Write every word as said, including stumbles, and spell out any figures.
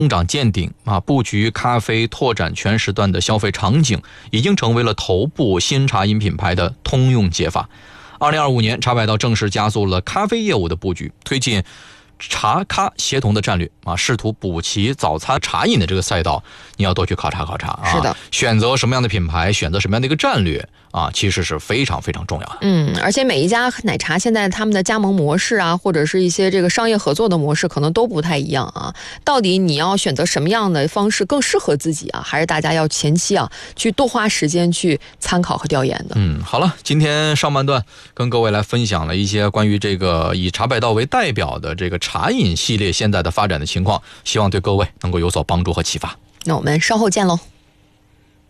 增长见顶啊，布局咖啡拓展全时段的消费场景，已经成为了头部新茶饮品牌的通用解法。二零二五年，茶百道正式加速了咖啡业务的布局，推进茶咖协同的战略啊，试图补齐早餐茶饮的这个赛道，你要多去考察考察啊。 是的， 选择什么样的品牌，选择什么样的一个战略啊，其实是非常非常重要的。 嗯，而且每一家奶茶现在他们的加盟模式啊，或者是一些这个商业合作的模式，可能都不太一样啊。到底你要选择什么样的方式更适合自己啊？还是大家要前期啊去多花时间去参考和调研的。 嗯，好了，今天上半段跟各位来分享了一些关于这个以茶百道为代表的这个茶饮系列现在的发展的情况，希望对各位能够有所帮助和启发。 那我们稍后见喽。